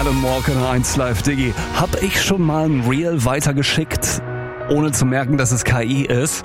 Alan Walker in 1 Live Diggi. Hab ich schon mal ein Reel weitergeschickt, ohne zu merken, dass es KI ist?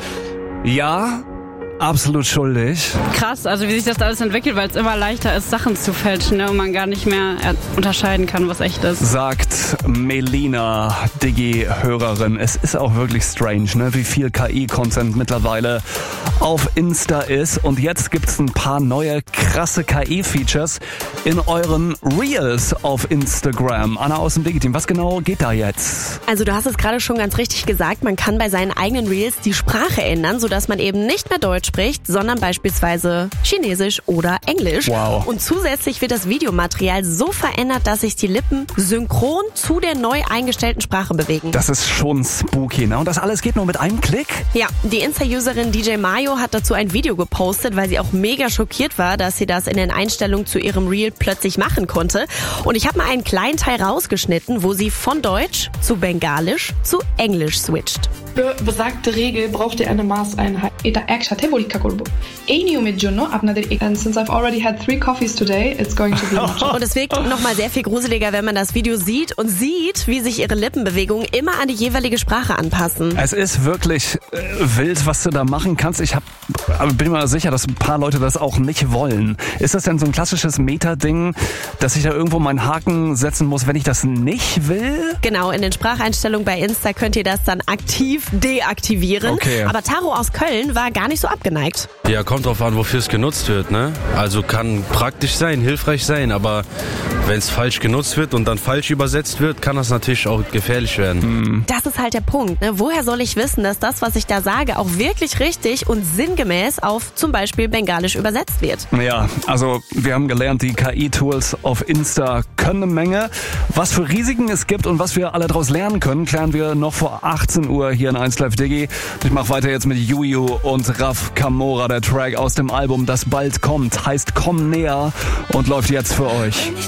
Ja, absolut schuldig. Krass, also wie sich das alles entwickelt, weil es immer leichter ist, Sachen zu fälschen, ne, und man gar nicht mehr unterscheiden kann, was echt ist. Sagt Melina, Diggi-Hörerin. Es ist auch wirklich strange, ne, wie viel KI-Content mittlerweile auf Insta ist. Und jetzt gibt's ein paar neue krasse KI-Features in euren Reels auf Instagram. Anna aus dem Digi-Team, was genau geht da jetzt? Also du hast es gerade schon ganz richtig gesagt, man kann bei seinen eigenen Reels die Sprache ändern, sodass man eben nicht mehr Deutsch spricht, sondern beispielsweise Chinesisch oder Englisch. Wow. Und zusätzlich wird das Videomaterial so verändert, dass sich die Lippen synchron zu der neu eingestellten Sprache bewegen. Das ist schon spooky, ne? Und das alles geht nur mit einem Klick? Ja, die Insta-Userin DJ Mayo hat dazu ein Video gepostet, weil sie auch mega schockiert war, dass sie das in den Einstellungen zu ihrem Reel plötzlich machen konnte. Und ich habe mal einen kleinen Teil rausgeschnitten, wo sie von Deutsch zu Bengalisch zu Englisch switcht. Für besagte Regel braucht ihr eine Maßeinheit. এটা একসাথে পরীক্ষা করব। এই নিয়মের জন্য আপনাদের and since I've already had 3 coffees today, it's going to be much. Und es wirkt nochmal sehr viel gruseliger, wenn man das Video sieht und sieht, wie sich ihre Lippenbewegungen immer an die jeweilige Sprache anpassen. Es ist wirklich wild, was du da machen kannst. Aber bin mir sicher, dass ein paar Leute das auch nicht wollen. Ist das denn so ein klassisches Meta-Ding, dass ich da irgendwo meinen Haken setzen muss, wenn ich das nicht will? Genau, in den Spracheinstellungen bei Insta könnt ihr das dann aktiv deaktivieren. Okay. Aber Taro aus Köln war gar nicht so abgeneigt. Ja, kommt drauf an, wofür es genutzt wird, ne? Also kann praktisch sein, hilfreich sein, aber wenn es falsch genutzt wird und dann falsch übersetzt wird, kann das natürlich auch gefährlich werden. Das ist halt der Punkt, ne? Woher soll ich wissen, dass das, was ich da sage, auch wirklich richtig und sinngemäß auf zum Beispiel Bengalisch übersetzt wird? Ja, also wir haben gelernt, die KI-Tools auf Insta können eine Menge. Was für Risiken es gibt und was wir alle daraus lernen können, klären wir noch vor 18 Uhr hier in 1 Live Diggi. Ich mache weiter jetzt mit Juju und Raf Kamora, der Track aus dem Album, das bald kommt, heißt Komm näher und läuft jetzt für euch.